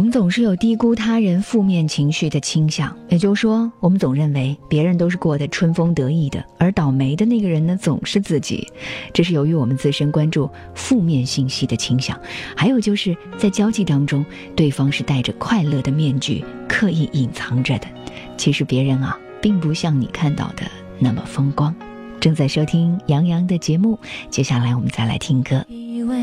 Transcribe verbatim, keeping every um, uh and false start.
们总是有低估他人负面情绪的倾向，也就是说，我们总认为别人都是过得春风得意的，而倒霉的那个人呢，总是自己。这是由于我们自身关注负面信息的倾向，还有就是在交际当中，对方是戴着快乐的面具，刻意隐藏着的。其实别人啊，并不像你看到的那么风光。正在收听杨洋的节目，接下来我们再来听歌。